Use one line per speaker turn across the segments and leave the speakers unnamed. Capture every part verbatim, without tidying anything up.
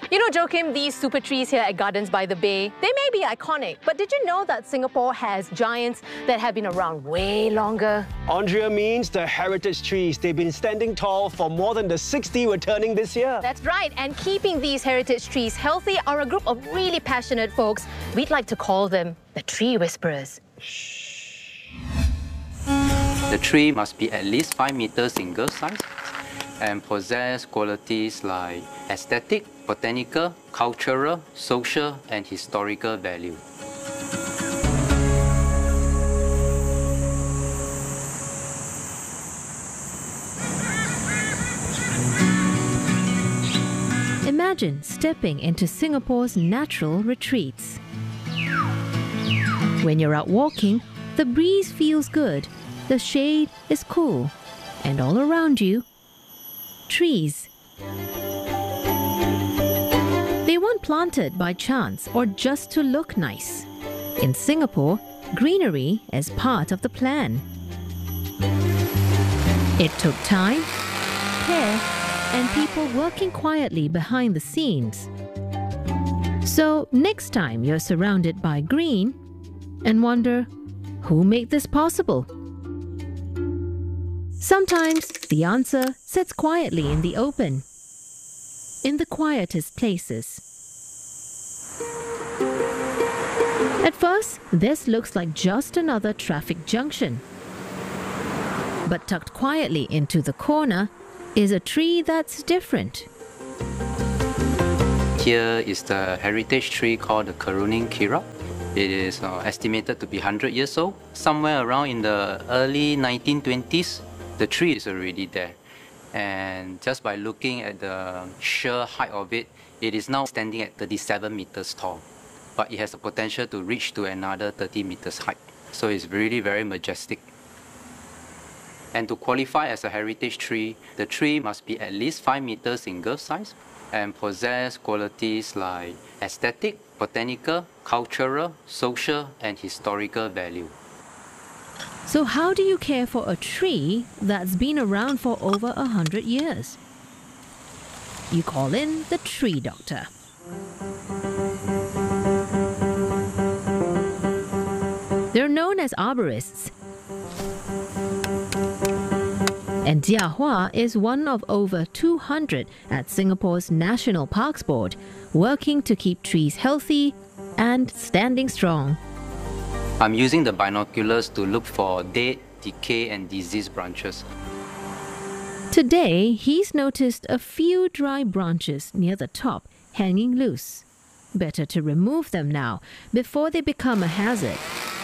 You know, Joachim, these super trees here at Gardens by the Bay, they may be iconic, but did you know that Singapore has giants that have been around way longer?
Andrea means the heritage trees. They've been standing tall for more than the sixty returning this year.
That's right, and keeping these heritage trees healthy are a group of really passionate folks. We'd like to call them the Tree Whisperers.
The tree must be at least five meters in girth size and possess qualities like aesthetic, botanical, cultural, social, and historical value.
Imagine stepping into Singapore's natural retreats. When you're out walking, the breeze feels good, the shade is cool, and all around you, trees. They weren't planted by chance or just to look nice. In Singapore, greenery is part of the plan. It took time, care, and people working quietly behind the scenes. So next time you're surrounded by green and wonder, who made this possible? Sometimes the answer sits quietly in the open, in the quietest places. At first, this looks like just another traffic junction. But tucked quietly into the corner is a tree that's different.
Here is the heritage tree called the Karuning Kirap. It is uh, estimated to be one hundred years old. Somewhere around in the early nineteen twenties, the tree is already there. And just by looking at the sheer height of it, it is now standing at thirty-seven meters tall. But it has the potential to reach to another thirty meters height. So it's really very majestic. And to qualify as a heritage tree, the tree must be at least five meters in girth size and possess qualities like aesthetic, botanical, cultural, social, and historical value.
So how do you care for a tree that's been around for over a hundred years? You call in the tree doctor. They're known as arborists. And Jia Hua is one of over two hundred at Singapore's National Parks Board, working to keep trees healthy and standing strong.
I'm using the binoculars to look for dead, decay, and diseased branches.
Today, he's noticed a few dry branches near the top hanging loose. Better to remove them now before they become a hazard.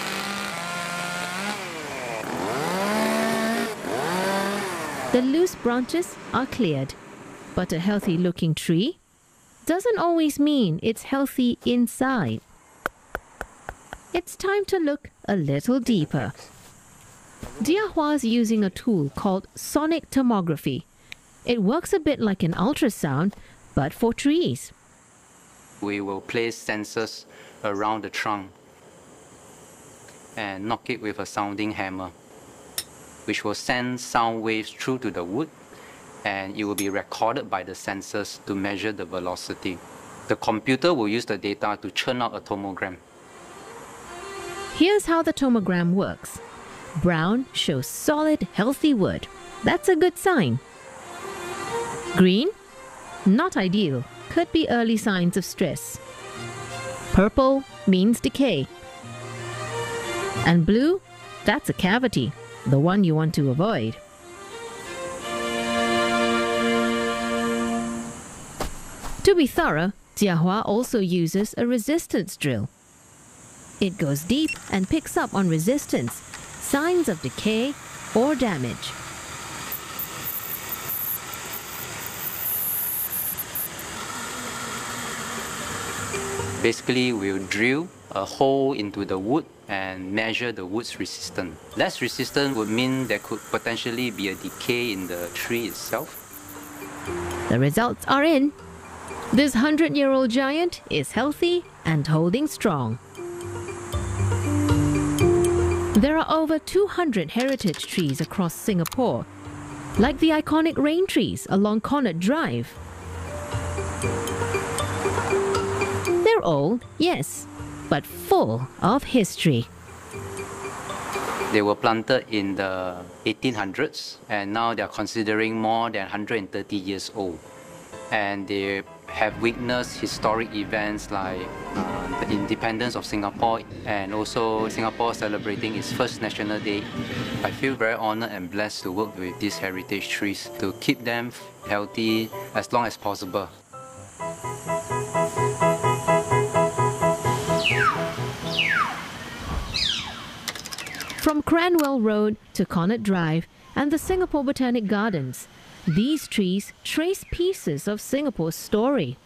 The loose branches are cleared, but a healthy-looking tree doesn't always mean it's healthy inside. It's time to look a little deeper. Jia Hua's using a tool called sonic tomography. It works a bit like an ultrasound, but for trees.
We will place sensors around the trunk and knock it with a sounding hammer, which will send sound waves through to the wood, and it will be recorded by the sensors to measure the velocity. The computer will use the data to churn out a tomogram.
Here's how the tomogram works. Brown shows solid, healthy wood. That's a good sign. Green? Not ideal. Could be early signs of stress. Purple means decay. And blue? That's a cavity. The one you want to avoid. To be thorough, Jia Hua also uses a resistance drill. It goes deep and picks up on resistance, signs of decay or damage.
Basically, we'll drill a hole into the wood and measure the wood's resistance. Less resistant would mean there could potentially be a decay in the tree itself.
The results are in. This hundred-year-old giant is healthy and holding strong. There are over two hundred heritage trees across Singapore, like the iconic rain trees along Connaught Drive. They're old, yes, but full of history.
They were planted in the eighteen hundreds, and now they are considering more than one hundred thirty years old. And they have witnessed historic events like uh, the independence of Singapore and also Singapore celebrating its first National Day. I feel very honored and blessed to work with these heritage trees to keep them healthy as long as possible.
From Cranwell Road to Connaught Drive and the Singapore Botanic Gardens, these trees trace pieces of Singapore's story.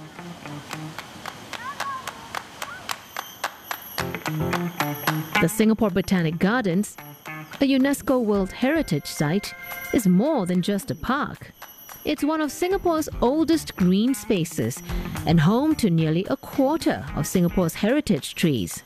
The Singapore Botanic Gardens, a UNESCO World Heritage Site, is more than just a park. It's one of Singapore's oldest green spaces and home to nearly a quarter of Singapore's heritage trees.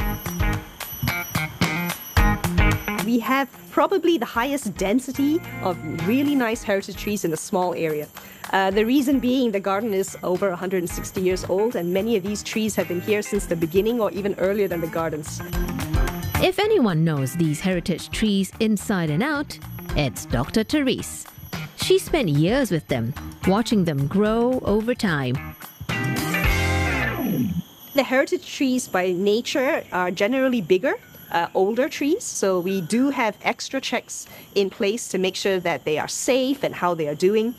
We have probably the highest density of really nice heritage trees in a small area. Uh, the reason being the garden is over one hundred sixty years old, and many of these trees have been here since the beginning or even earlier than the gardens.
If anyone knows these heritage trees inside and out, it's Doctor Therese. She spent years with them, watching them grow over time.
The heritage trees by nature are generally bigger, uh, older trees, so we do have extra checks in place to make sure that they are safe and how they are doing.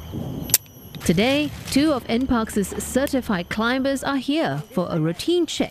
Today, two of N Parks' certified climbers are here for a routine check